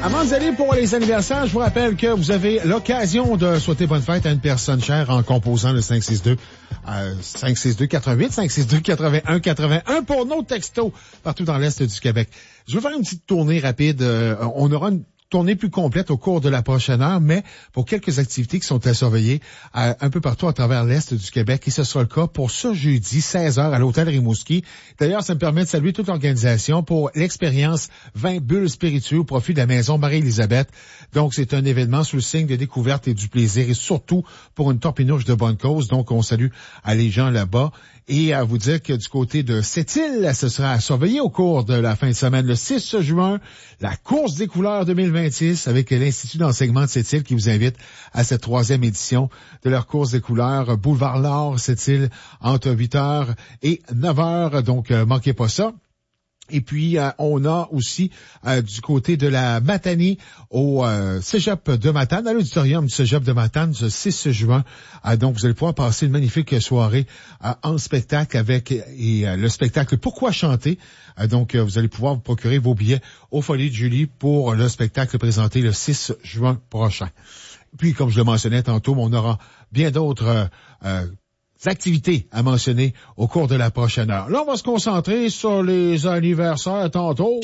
Avant d'aller pour les anniversaires, je vous rappelle que vous avez l'occasion de souhaiter bonne fête à une personne chère en composant le 562-88, 562-81-81 pour nos textos partout dans l'Est du Québec. Je vais faire une petite tournée rapide. On aura une tournée plus complète au cours de la prochaine heure, mais pour quelques activités qui sont à surveiller un peu partout à travers l'Est du Québec. Et ce sera le cas pour ce jeudi, 16h, à l'Hôtel Rimouski. D'ailleurs, ça me permet de saluer toute l'organisation pour l'expérience 20 bulles spiritueux au profit de la Maison Marie-Élisabeth. Donc, c'est un événement sous le signe de découverte et du plaisir, et surtout pour une torpinouche de bonne cause. Donc, on salue les gens là-bas. Et à vous dire que du côté de Sept-Îles, ce sera à surveiller au cours de la fin de semaine, le 6 juin, la course des couleurs 2026 avec l'Institut d'enseignement de Sept-Îles qui vous invite à cette 3e édition de leur course des couleurs, Boulevard L'Or, Sept-Îles, entre 8h et 9h. Donc, manquez pas ça. Et puis, on a aussi du côté de la Matanie au Cégep de Matane, à l'auditorium du Cégep de Matane, ce 6 juin. Donc, vous allez pouvoir passer une magnifique soirée en spectacle avec le spectacle Pourquoi chanter? Donc, vous allez pouvoir vous procurer vos billets aux Folies de Julie pour le spectacle présenté le 6 juin prochain. Puis, comme je le mentionnais tantôt, on aura bien d'autres activités à mentionner au cours de la prochaine heure. Là, on va se concentrer sur les anniversaires tantôt.